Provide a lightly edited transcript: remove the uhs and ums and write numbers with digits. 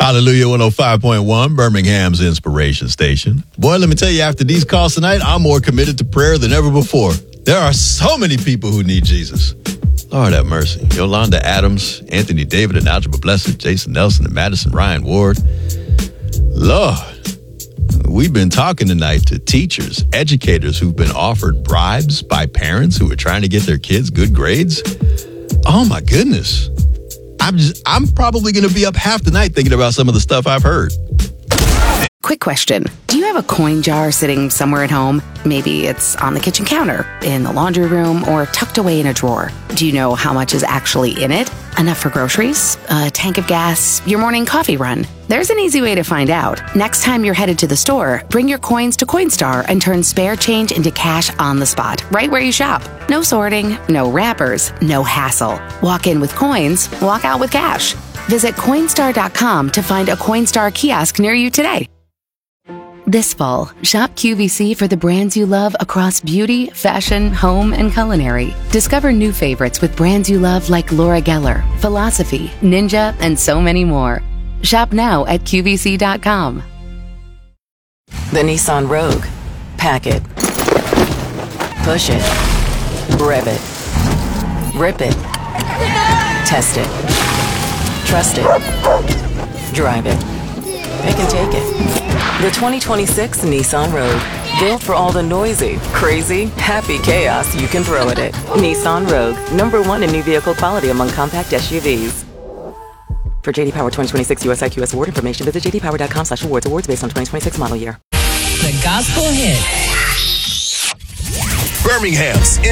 Hallelujah 105.1, Birmingham's inspiration station. Boy, let me tell you, after these calls tonight, I'm more committed to prayer than ever before. There are so many people who need Jesus. Lord have mercy. Yolanda Adams, Anthony David and Algebra Blessed, Jason Nelson and Madison Ryan Ward. Lord, we've been talking tonight to teachers, educators who've been offered bribes by parents who are trying to get their kids good grades. Oh my goodness. I'm probably going to be up half the night thinking about some of the stuff I've heard. Quick question. Do you have a coin jar sitting somewhere at home? Maybe it's on the kitchen counter, in the laundry room, or tucked away in a drawer. Do you know how much is actually in it? Enough for groceries? A tank of gas? Your morning coffee run? There's an easy way to find out. Next time you're headed to the store, bring your coins to Coinstar and turn spare change into cash on the spot, right where you shop. No sorting, no wrappers, no hassle. Walk in with coins, walk out with cash. Visit Coinstar.com to find a Coinstar kiosk near you today. This fall, shop QVC for the brands you love across beauty, fashion, home, and culinary. Discover new favorites with brands you love like Laura Geller, Philosophy, Ninja, and so many more. Shop now at QVC.com. The Nissan Rogue. Pack it. Push it. Rev it. Rip it. Test it. Trust it. Drive it. Pick and take it. The 2026 Nissan Rogue. Built for all the noisy, crazy, happy chaos you can throw at it. Nissan Rogue. #1 in new vehicle quality among compact SUVs. For JD Power 2026 US IQS award information, visit jdpower.com/awards. Awards based on 2026 model year. The gospel hit. Birmingham's